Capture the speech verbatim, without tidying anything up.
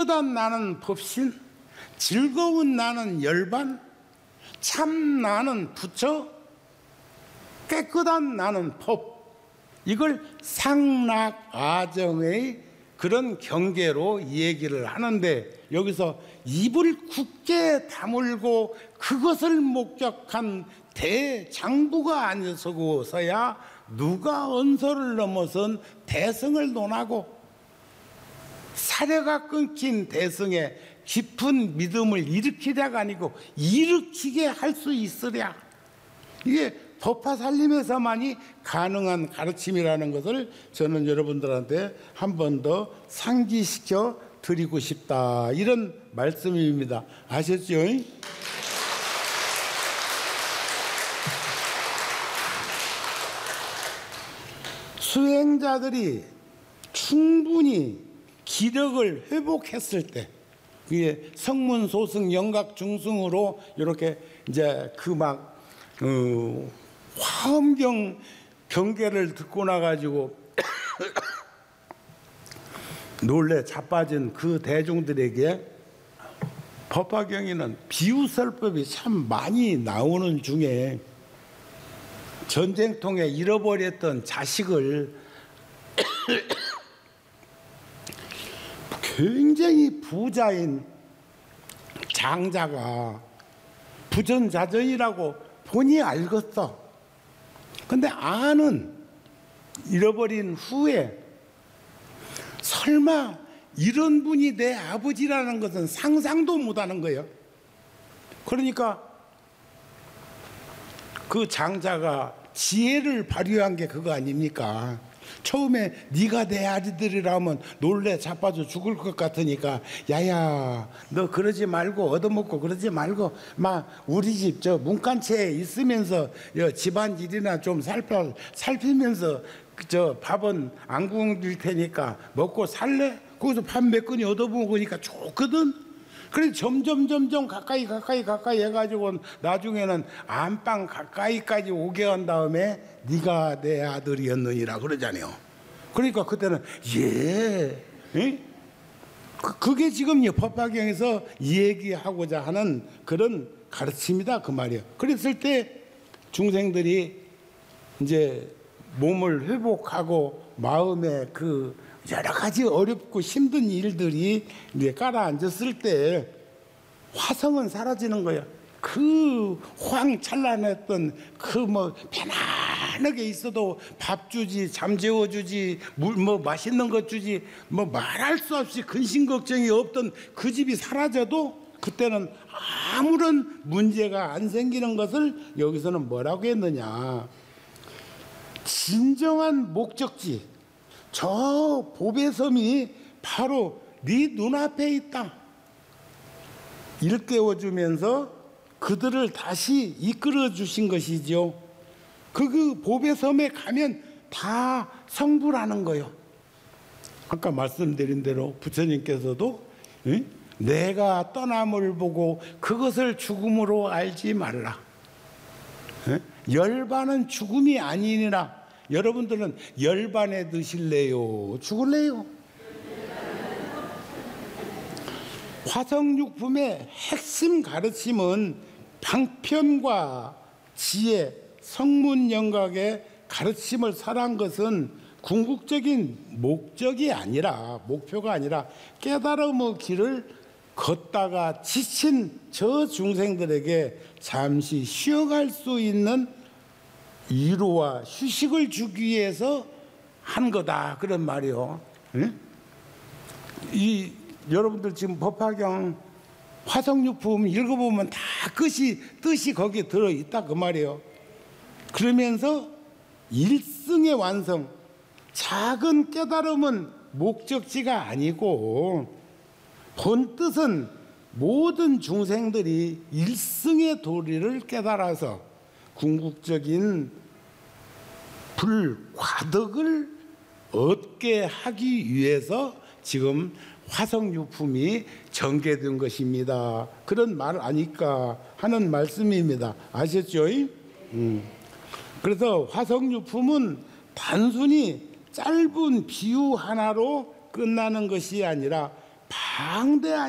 깨끗한 나는 법신, 즐거운 나는 열반, 참 나는 부처, 깨끗한 나는 법. 이걸 상락아정의 그런 경계로 얘기를 하는데, 여기서 입을 굳게 다물고 그것을 목적한 대장부가 아니서고서야 누가 언서를 넘어선 대성을 논하고 사려가 끊긴 대성에 깊은 믿음을 일으키랴가 아니고 일으키게 할 수 있으랴. 이게 법화살림에서만이 가능한 가르침이라는 것을 저는 여러분들한테 한 번 더 상기시켜 드리고 싶다, 이런 말씀입니다. 아셨죠? 수행자들이 충분히 기력을 회복했을 때, 그게 성문, 소승, 영각, 중승으로 이렇게 이제 그 막 어, 화엄경 경계를 듣고 나가지고 놀래 자빠진 그 대중들에게 법화경에는 비유설법이 참 많이 나오는 중에 전쟁통에 잃어버렸던 자식을 굉장히 부자인 장자가 부전자전이라고 본이 알겠어. 근데 아는 잃어버린 후에 설마 이런 분이 내 아버지라는 것은 상상도 못하는 거예요. 그러니까 그 장자가 지혜를 발휘한 게 그거 아닙니까? 처음에 네가 내 아들이라면 놀래 자빠져 죽을 것 같으니까, 야야 너 그러지 말고 얻어먹고 그러지 말고 막 우리 집 저 문간체에 있으면서 집안 일이나 좀 살펴 살피면서 저 밥은 안 굶길 테니까 먹고 살래? 거기서 밥 몇 근이 얻어먹으니까 좋거든. 그래서 점점 점점 가까이 가까이 가까이 해가지고 나중에는 안방 가까이까지 오게 한 다음에 네가 내 아들이었느니라 그러잖아요. 그러니까 그때는 예, 예? 그, 그게 지금 법화경에서 얘기하고자 하는 그런 가르침이다 그 말이에요. 그랬을 때 중생들이 이제 몸을 회복하고 마음에 그 여러 가지 어렵고 힘든 일들이 이제 깔아앉았을 때 화성은 사라지는 거예요. 그 황찬란했던 그 뭐 편안하게 있어도 밥 주지, 잠 재워 주지, 물 뭐 맛있는 것 주지, 뭐 말할 수 없이 근심 걱정이 없던 그 집이 사라져도 그때는 아무런 문제가 안 생기는 것을 여기서는 뭐라고 했느냐, 진정한 목적지, 저 보배섬이 바로 네 눈앞에 있다, 일깨워주면서 그들을 다시 이끌어 주신 것이죠. 그, 그 보배섬에 가면 다 성불하는 거요. 아까 말씀드린 대로 부처님께서도 응? 내가 떠남을 보고 그것을 죽음으로 알지 말라. 응? 열반은 죽음이 아니니라. 여러분들은 열반에 드실래요? 죽을래요? 화성육품의 핵심 가르침은 방편과 지혜, 성문영각의 가르침을 설한 것은 궁극적인 목적이 아니라, 목표가 아니라 깨달음의 길을 걷다가 지친 저 중생들에게 잠시 쉬어갈 수 있는 위로와 휴식을 주기 위해서 한 거다, 그런 말이요. 응? 이 여러분들 지금 법화경 화성육품 읽어보면 다 뜻이, 뜻이 거기에 들어있다 그 말이에요. 그러면서 일승의 완성, 작은 깨달음은 목적지가 아니고 본 뜻은 모든 중생들이 일승의 도리를 깨달아서 궁극적인 불과덕을 얻게 하기 위해서 지금 화성육품이 전개된 것입니다. 그런 말 아닐까 하는 말씀입니다. 아셨죠? 음. 그래서 화성육품은 단순히 짧은 비유 하나로 끝나는 것이 아니라 방대